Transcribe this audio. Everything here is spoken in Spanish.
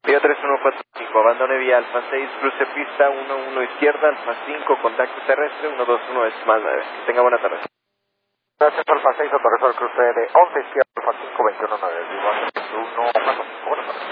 Vía 3145, abandone vía Alfa 6, cruce pista 11 izquierda, Alfa 5, contacto terrestre, 121 decimal 9. Que tenga buena tarde. Gracias, Alfa 6, autorizó el cruce de 11 izquierda, Alfa 5, 21 9, 21, 1, 1, 1.